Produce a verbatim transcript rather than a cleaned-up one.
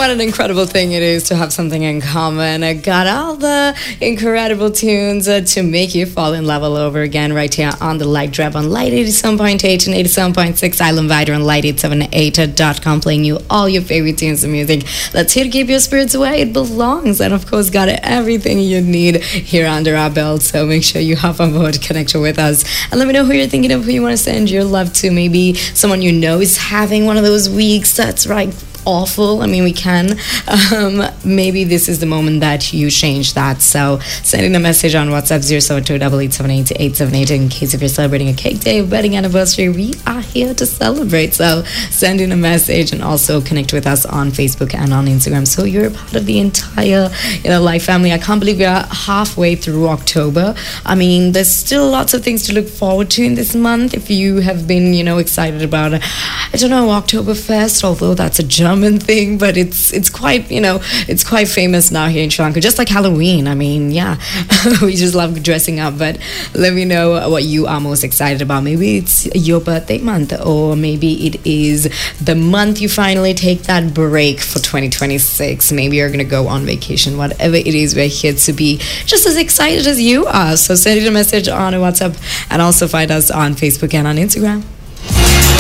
what an incredible thing it is to have something in common. I got all the incredible tunes uh, to make you fall in love all over again right here on the Light Drive on Light eighty-seven point eight and eighty-seven point six Island Vider on Light eight seventy-eight dot com, playing you all your favorite tunes and music that's here to keep your spirits away. It belongs, and of course got everything you need here under our belt. So make sure you hop on board, connect with us, and let me know who you're thinking of, who you want to send your love to. Maybe someone you know is having one of those weeks that's right awful. I mean, we can. Um, maybe this is the moment that you change that. So sending a message on WhatsApp zero seven two eight eight seven eight eight seven eight in case if you're celebrating a cake day, wedding anniversary, we are here to celebrate. So send in a message and also connect with us on Facebook and on Instagram. So you're a part of the entire, you know, Life family. I can't believe we are halfway through October. I mean, there's still lots of things to look forward to in this month. If you have been, you know, excited about, I don't know, Oktoberfest, although that's a German thing, but it's it's quite, you know, it's quite famous now here in Sri Lanka, just like Halloween. I mean, yeah, we just love dressing up. But let me know what you are most excited about. Maybe it's your birthday month, or maybe it is the month you finally take that break for twenty twenty-six. Maybe you're gonna go on vacation. Whatever it is, we're here to be just as excited as you are. So send it a message on WhatsApp and also find us on Facebook and on Instagram.